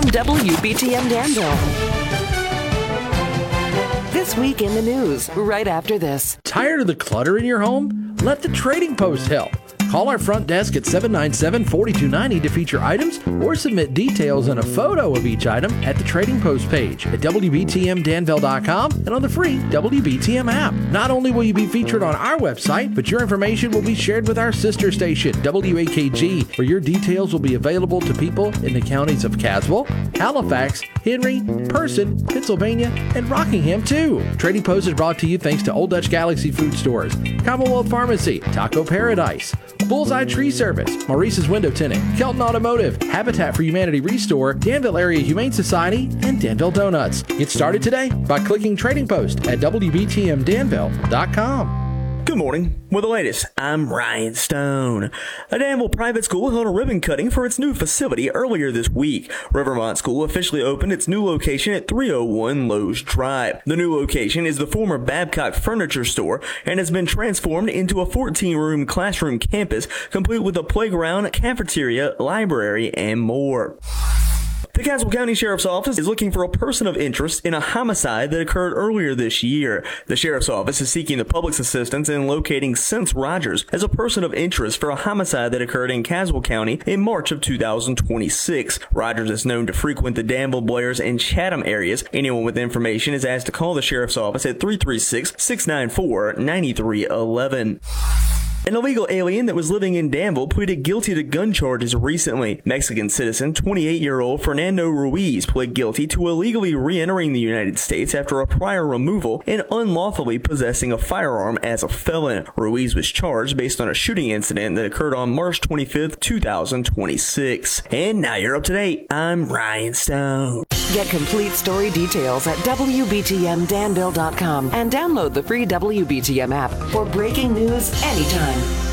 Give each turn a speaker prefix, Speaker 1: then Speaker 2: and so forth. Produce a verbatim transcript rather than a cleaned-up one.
Speaker 1: W B T M Danville. This week in the news, right after this.
Speaker 2: Tired of the clutter in your home? Let the Trading Post help. Call our front desk at seven nine seven, four two nine zero to feature items or submit details and a photo of each item at the Trading Post page at W B T M Danville dot com and on the free W B T M app. Not only will you be featured on our website, but your information will be shared with our sister station, W A K G, where your details will be available to people in the counties of Caswell, Halifax, Henry, Person, Pennsylvania, and Rockingham, too. Trading Post is brought to you thanks to Old Dutch Galaxy Food Stores, Commonwealth Pharmacy, Taco Paradise, Bullseye Tree Service, Maurice's Window Tinting, Kelton Automotive, Habitat for Humanity Restore, Danville Area Humane Society, and Danville Donuts. Get started today by clicking Trading Post at W B T M Danville dot com.
Speaker 3: Good morning. With the latest, I'm Ryan Stone. A Danville private school held a ribbon cutting for its new facility earlier this week. Rivermont School officially opened its new location at three oh one Lowe's Drive. The new location is the former Babcock Furniture Store and has been transformed into a fourteen-room classroom campus, complete with a playground, cafeteria, library, and more. The Caswell County Sheriff's Office is looking for a person of interest in a homicide that occurred earlier this year. The Sheriff's Office is seeking the public's assistance in locating Sense Rogers as a person of interest for a homicide that occurred in Caswell County in March of two thousand twenty-six. Rogers is known to frequent the Danville, Blair's, and Chatham areas. Anyone with information is asked to call the Sheriff's Office at three three six, six nine four, nine three one one. An illegal alien that was living in Danville pleaded guilty to gun charges recently. Mexican citizen twenty-eight-year-old Fernando Ruiz pled guilty to illegally re-entering the United States after a prior removal and unlawfully possessing a firearm as a felon. Ruiz was charged based on a shooting incident that occurred on March twenty-fifth, two thousand twenty-six. And now you're up to date. I'm Ryan Stone.
Speaker 1: Get complete story details at W B T M Danville dot com and download the free W B T M app for breaking news anytime.